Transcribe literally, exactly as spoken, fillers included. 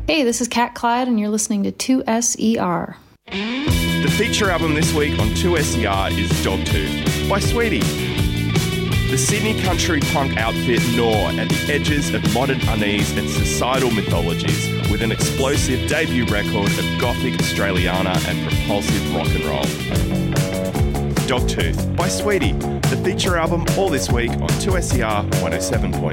Hey, this is Kat Clyde, and you're listening to two S E R. The feature album this week on two S E R is Dogtooth by Sweetie. The Sydney country punk outfit gnaw at the edges of modern unease and societal mythologies with an explosive debut record of gothic Australiana and propulsive rock and roll. Dogtooth by Sweetie, the feature album all this week on two S E R one oh seven point